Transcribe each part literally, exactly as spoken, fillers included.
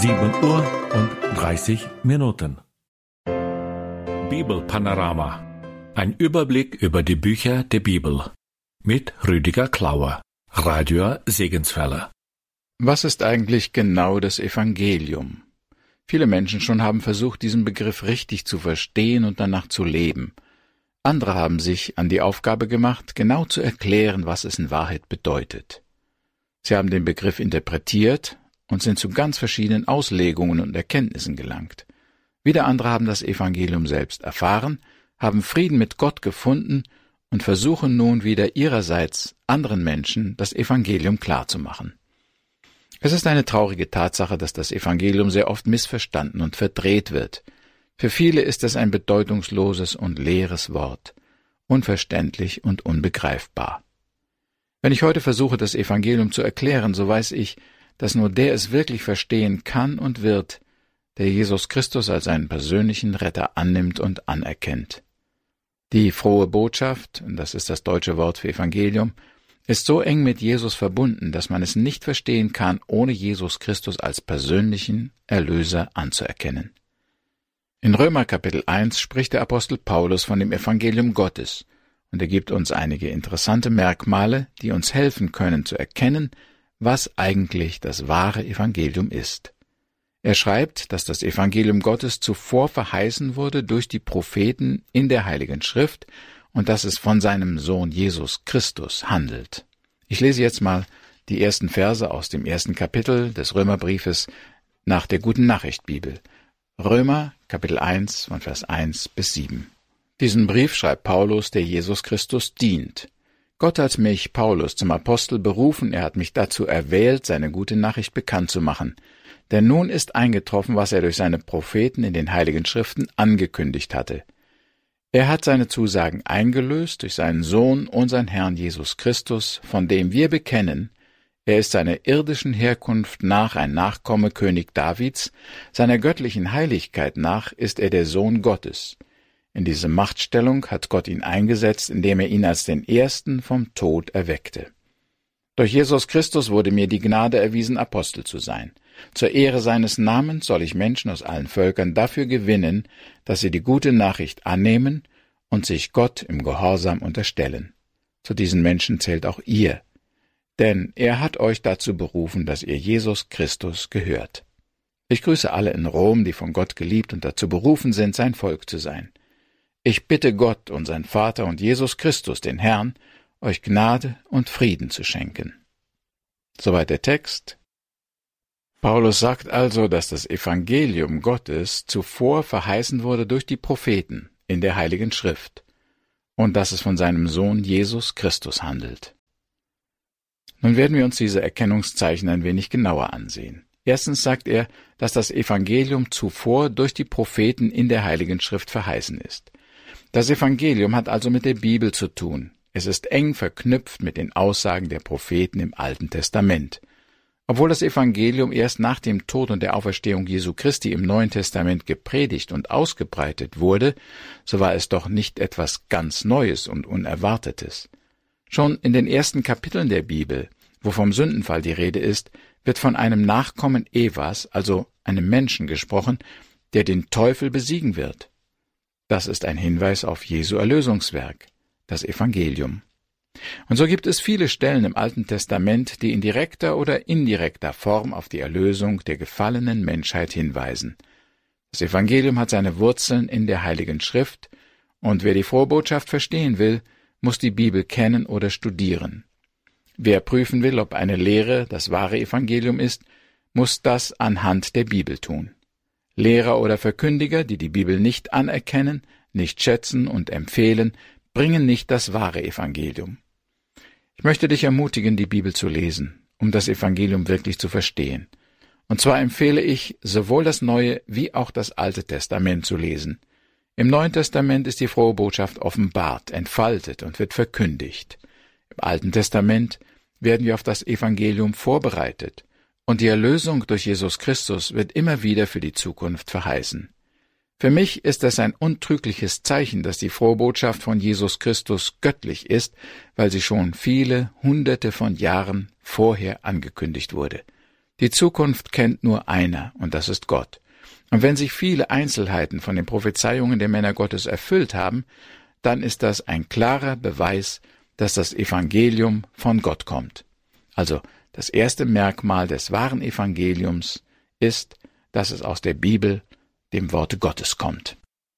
sieben Uhr und dreißig Minuten. Bibelpanorama. Ein Überblick über die Bücher der Bibel. Mit Rüdiger Klauer, Radio Segenswelle. Was ist eigentlich genau das Evangelium? Viele Menschen schon haben versucht, diesen Begriff richtig zu verstehen und danach zu leben. Andere haben sich an die Aufgabe gemacht, genau zu erklären, was es in Wahrheit bedeutet. Sie haben den Begriff interpretiert und sind zu ganz verschiedenen Auslegungen und Erkenntnissen gelangt. Wieder andere haben das Evangelium selbst erfahren, haben Frieden mit Gott gefunden und versuchen nun wieder ihrerseits anderen Menschen das Evangelium klarzumachen. Es ist eine traurige Tatsache, dass das Evangelium sehr oft missverstanden und verdreht wird. Für viele ist es ein bedeutungsloses und leeres Wort, unverständlich und unbegreifbar. Wenn ich heute versuche, das Evangelium zu erklären, so weiß ich, dass nur der es wirklich verstehen kann und wird, der Jesus Christus als seinen persönlichen Retter annimmt und anerkennt. Die frohe Botschaft, und das ist das deutsche Wort für Evangelium, ist so eng mit Jesus verbunden, dass man es nicht verstehen kann, ohne Jesus Christus als persönlichen Erlöser anzuerkennen. In Römer Kapitel eins spricht der Apostel Paulus von dem Evangelium Gottes, und er gibt uns einige interessante Merkmale, die uns helfen können zu erkennen, was eigentlich das wahre Evangelium ist. Er schreibt, dass das Evangelium Gottes zuvor verheißen wurde durch die Propheten in der Heiligen Schrift und dass es von seinem Sohn Jesus Christus handelt. Ich lese jetzt mal die ersten Verse aus dem ersten Kapitel des Römerbriefes nach der Guten-Nachricht-Bibel. Römer, Kapitel eins, von Vers eins bis sieben. Diesen Brief schreibt Paulus, der Jesus Christus dient. Gott hat mich, Paulus, zum Apostel berufen, er hat mich dazu erwählt, seine gute Nachricht bekannt zu machen. Denn nun ist eingetroffen, was er durch seine Propheten in den Heiligen Schriften angekündigt hatte. Er hat seine Zusagen eingelöst durch seinen Sohn, unseren Herrn Jesus Christus, von dem wir bekennen, er ist seiner irdischen Herkunft nach ein Nachkomme König Davids, seiner göttlichen Heiligkeit nach ist er der Sohn Gottes. In diese Machtstellung hat Gott ihn eingesetzt, indem er ihn als den Ersten vom Tod erweckte. Durch Jesus Christus wurde mir die Gnade erwiesen, Apostel zu sein. Zur Ehre seines Namens soll ich Menschen aus allen Völkern dafür gewinnen, dass sie die gute Nachricht annehmen und sich Gott im Gehorsam unterstellen. Zu diesen Menschen zählt auch ihr. Denn er hat euch dazu berufen, dass ihr Jesus Christus gehört. Ich grüße alle in Rom, die von Gott geliebt und dazu berufen sind, sein Volk zu sein. Ich bitte Gott, unseren Vater und Jesus Christus, den Herrn, euch Gnade und Frieden zu schenken. Soweit der Text. Paulus sagt also, dass das Evangelium Gottes zuvor verheißen wurde durch die Propheten in der Heiligen Schrift und dass es von seinem Sohn Jesus Christus handelt. Nun werden wir uns diese Erkennungszeichen ein wenig genauer ansehen. Erstens sagt er, dass das Evangelium zuvor durch die Propheten in der Heiligen Schrift verheißen ist. Das Evangelium hat also mit der Bibel zu tun. Es ist eng verknüpft mit den Aussagen der Propheten im Alten Testament. Obwohl das Evangelium erst nach dem Tod und der Auferstehung Jesu Christi im Neuen Testament gepredigt und ausgebreitet wurde, so war es doch nicht etwas ganz Neues und Unerwartetes. Schon in den ersten Kapiteln der Bibel, wo vom Sündenfall die Rede ist, wird von einem Nachkommen Evas, also einem Menschen, gesprochen, der den Teufel besiegen wird. Das ist ein Hinweis auf Jesu Erlösungswerk, das Evangelium. Und so gibt es viele Stellen im Alten Testament, die in direkter oder indirekter Form auf die Erlösung der gefallenen Menschheit hinweisen. Das Evangelium hat seine Wurzeln in der Heiligen Schrift, und wer die frohe Botschaft verstehen will, muss die Bibel kennen oder studieren. Wer prüfen will, ob eine Lehre das wahre Evangelium ist, muss das anhand der Bibel tun. Lehrer oder Verkündiger, die die Bibel nicht anerkennen, nicht schätzen und empfehlen, bringen nicht das wahre Evangelium. Ich möchte dich ermutigen, die Bibel zu lesen, um das Evangelium wirklich zu verstehen. Und zwar empfehle ich, sowohl das Neue wie auch das Alte Testament zu lesen. Im Neuen Testament ist die frohe Botschaft offenbart, entfaltet und wird verkündigt. Im Alten Testament werden wir auf das Evangelium vorbereitet, und die Erlösung durch Jesus Christus wird immer wieder für die Zukunft verheißen. Für mich ist es ein untrügliches Zeichen, dass die frohe Botschaft von Jesus Christus göttlich ist, weil sie schon viele Hunderte von Jahren vorher angekündigt wurde. Die Zukunft kennt nur einer, und das ist Gott. Und wenn sich viele Einzelheiten von den Prophezeiungen der Männer Gottes erfüllt haben, dann ist das ein klarer Beweis, dass das Evangelium von Gott kommt. Also das erste Merkmal des wahren Evangeliums ist, dass es aus der Bibel, dem Worte Gottes, kommt.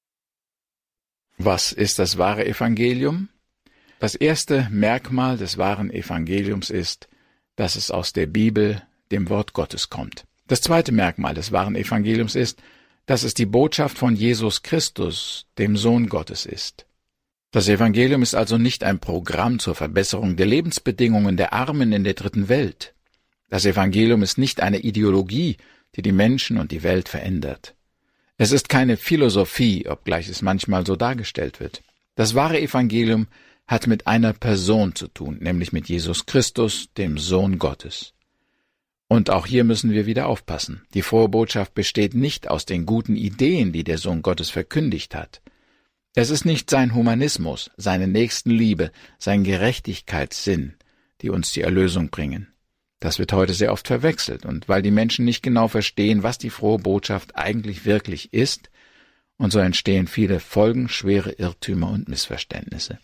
Was ist das wahre Evangelium? Das erste Merkmal des wahren Evangeliums ist, dass es aus der Bibel, dem Wort Gottes, kommt. Das zweite Merkmal des wahren Evangeliums ist, dass es die Botschaft von Jesus Christus, dem Sohn Gottes, ist. Das Evangelium ist also nicht ein Programm zur Verbesserung der Lebensbedingungen der Armen in der dritten Welt. Das Evangelium ist nicht eine Ideologie, die die Menschen und die Welt verändert. Es ist keine Philosophie, obgleich es manchmal so dargestellt wird. Das wahre Evangelium hat mit einer Person zu tun, nämlich mit Jesus Christus, dem Sohn Gottes. Und auch hier müssen wir wieder aufpassen. Die frohe Botschaft besteht nicht aus den guten Ideen, die der Sohn Gottes verkündigt hat. Es ist nicht sein Humanismus, seine Nächstenliebe, sein Gerechtigkeitssinn, die uns die Erlösung bringen. Das wird heute sehr oft verwechselt, und weil die Menschen nicht genau verstehen, was die frohe Botschaft eigentlich wirklich ist, und so entstehen viele folgenschwere Irrtümer und Missverständnisse.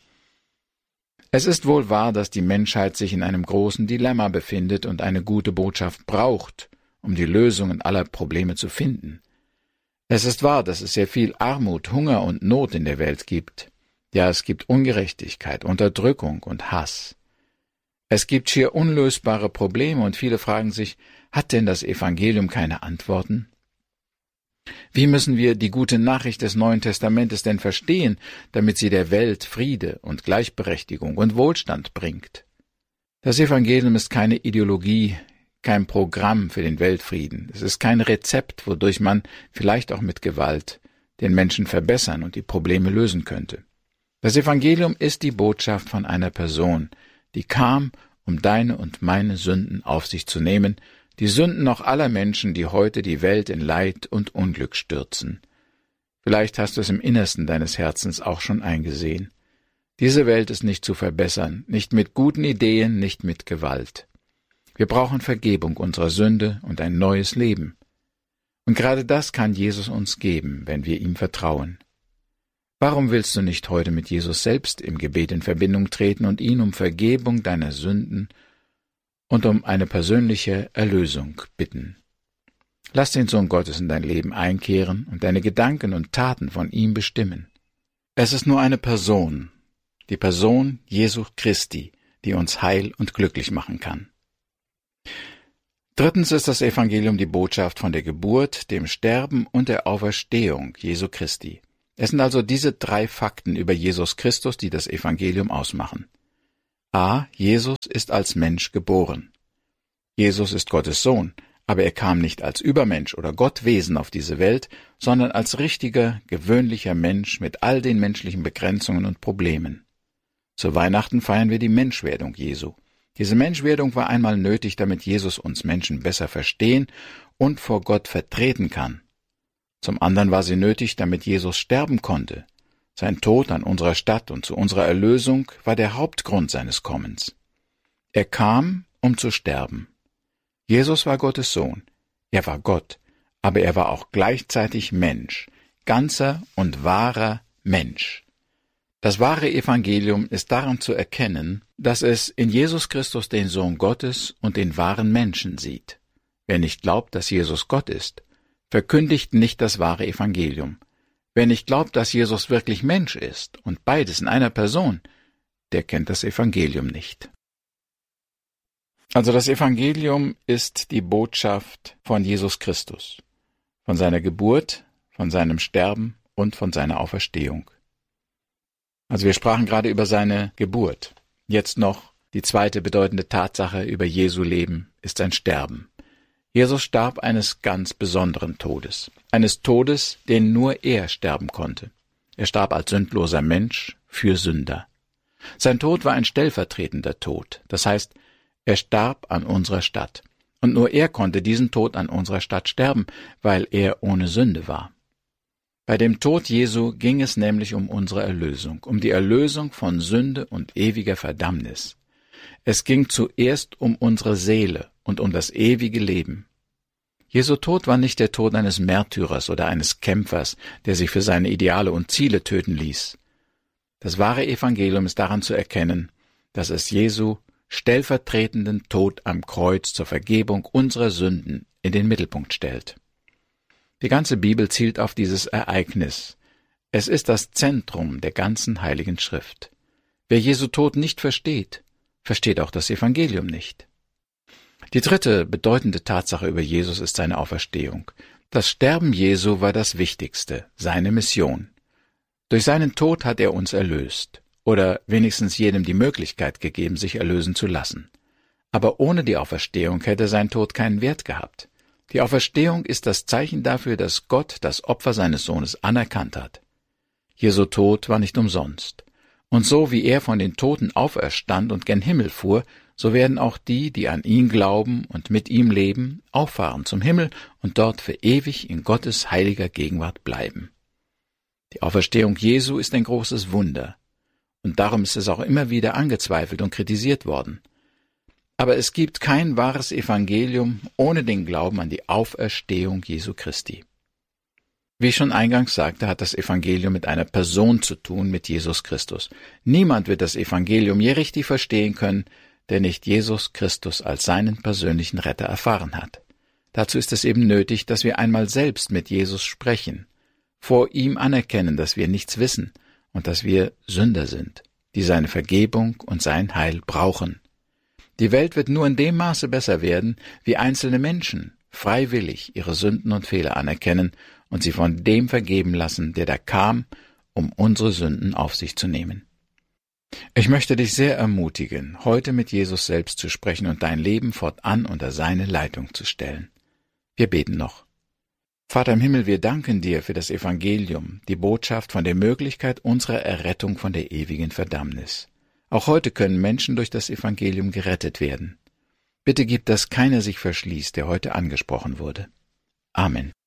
Es ist wohl wahr, dass die Menschheit sich in einem großen Dilemma befindet und eine gute Botschaft braucht, um die Lösungen aller Probleme zu finden. Es ist wahr, dass es sehr viel Armut, Hunger und Not in der Welt gibt. Ja, es gibt Ungerechtigkeit, Unterdrückung und Hass. Es gibt schier unlösbare Probleme, und viele fragen sich, hat denn das Evangelium keine Antworten? Wie müssen wir die gute Nachricht des Neuen Testamentes denn verstehen, damit sie der Welt Friede und Gleichberechtigung und Wohlstand bringt? Das Evangelium ist keine Ideologie, kein Programm für den Weltfrieden. Es ist kein Rezept, wodurch man, vielleicht auch mit Gewalt, den Menschen verbessern und die Probleme lösen könnte. Das Evangelium ist die Botschaft von einer Person, die kam, um deine und meine Sünden auf sich zu nehmen, die Sünden auch aller Menschen, die heute die Welt in Leid und Unglück stürzen. Vielleicht hast du es im Innersten deines Herzens auch schon eingesehen. Diese Welt ist nicht zu verbessern, nicht mit guten Ideen, nicht mit Gewalt. Wir brauchen Vergebung unserer Sünde und ein neues Leben. Und gerade das kann Jesus uns geben, wenn wir ihm vertrauen. Warum willst du nicht heute mit Jesus selbst im Gebet in Verbindung treten und ihn um Vergebung deiner Sünden und um eine persönliche Erlösung bitten? Lass den Sohn Gottes in dein Leben einkehren und deine Gedanken und Taten von ihm bestimmen. Es ist nur eine Person, die Person Jesu Christi, die uns heil und glücklich machen kann. Drittens ist das Evangelium die Botschaft von der Geburt, dem Sterben und der Auferstehung Jesu Christi. Es sind also diese drei Fakten über Jesus Christus, die das Evangelium ausmachen. A. Jesus ist als Mensch geboren. Jesus ist Gottes Sohn, aber er kam nicht als Übermensch oder Gottwesen auf diese Welt, sondern als richtiger, gewöhnlicher Mensch mit all den menschlichen Begrenzungen und Problemen. Zu Weihnachten feiern wir die Menschwerdung Jesu. Diese Menschwerdung war einmal nötig, damit Jesus uns Menschen besser verstehen und vor Gott vertreten kann. Zum anderen war sie nötig, damit Jesus sterben konnte. Sein Tod an unserer Stadt und zu unserer Erlösung war der Hauptgrund seines Kommens. Er kam, um zu sterben. Jesus war Gottes Sohn. Er war Gott, aber er war auch gleichzeitig Mensch, ganzer und wahrer Mensch. Das wahre Evangelium ist daran zu erkennen, dass es in Jesus Christus den Sohn Gottes und den wahren Menschen sieht. Wer nicht glaubt, dass Jesus Gott ist, verkündigt nicht das wahre Evangelium. Wer nicht glaubt, dass Jesus wirklich Mensch ist und beides in einer Person, der kennt das Evangelium nicht. Also das Evangelium ist die Botschaft von Jesus Christus, von seiner Geburt, von seinem Sterben und von seiner Auferstehung. Also wir sprachen gerade über seine Geburt. Jetzt noch die zweite bedeutende Tatsache über Jesu Leben ist sein Sterben. Jesus starb eines ganz besonderen Todes, eines Todes, den nur er sterben konnte. Er starb als sündloser Mensch für Sünder. Sein Tod war ein stellvertretender Tod, das heißt, er starb an unserer Stadt. Und nur er konnte diesen Tod an unserer Stadt sterben, weil er ohne Sünde war. Bei dem Tod Jesu ging es nämlich um unsere Erlösung, um die Erlösung von Sünde und ewiger Verdammnis. Es ging zuerst um unsere Seele und um das ewige Leben. Jesu Tod war nicht der Tod eines Märtyrers oder eines Kämpfers, der sich für seine Ideale und Ziele töten ließ. Das wahre Evangelium ist daran zu erkennen, dass es Jesu stellvertretenden Tod am Kreuz zur Vergebung unserer Sünden in den Mittelpunkt stellt. Die ganze Bibel zielt auf dieses Ereignis. Es ist das Zentrum der ganzen Heiligen Schrift. Wer Jesu Tod nicht versteht, versteht auch das Evangelium nicht. Die dritte bedeutende Tatsache über Jesus ist seine Auferstehung. Das Sterben Jesu war das Wichtigste, seine Mission. Durch seinen Tod hat er uns erlöst, oder wenigstens jedem die Möglichkeit gegeben, sich erlösen zu lassen. Aber ohne die Auferstehung hätte sein Tod keinen Wert gehabt. Die Auferstehung ist das Zeichen dafür, dass Gott das Opfer seines Sohnes anerkannt hat. Jesu Tod war nicht umsonst. Und so wie er von den Toten auferstand und gen Himmel fuhr, so werden auch die, die an ihn glauben und mit ihm leben, auffahren zum Himmel und dort für ewig in Gottes heiliger Gegenwart bleiben. Die Auferstehung Jesu ist ein großes Wunder, und darum ist es auch immer wieder angezweifelt und kritisiert worden. Aber es gibt kein wahres Evangelium ohne den Glauben an die Auferstehung Jesu Christi. Wie ich schon eingangs sagte, hat das Evangelium mit einer Person zu tun, mit Jesus Christus. Niemand wird das Evangelium je richtig verstehen können, der nicht Jesus Christus als seinen persönlichen Retter erfahren hat. Dazu ist es eben nötig, dass wir einmal selbst mit Jesus sprechen, vor ihm anerkennen, dass wir nichts wissen und dass wir Sünder sind, die seine Vergebung und sein Heil brauchen. Die Welt wird nur in dem Maße besser werden, wie einzelne Menschen freiwillig ihre Sünden und Fehler anerkennen und sie von dem vergeben lassen, der da kam, um unsere Sünden auf sich zu nehmen. Ich möchte dich sehr ermutigen, heute mit Jesus selbst zu sprechen und dein Leben fortan unter seine Leitung zu stellen. Wir beten noch. Vater im Himmel, wir danken dir für das Evangelium, die Botschaft von der Möglichkeit unserer Errettung von der ewigen Verdammnis. Auch heute können Menschen durch das Evangelium gerettet werden. Bitte gib, dass keiner sich verschließt, der heute angesprochen wurde. Amen.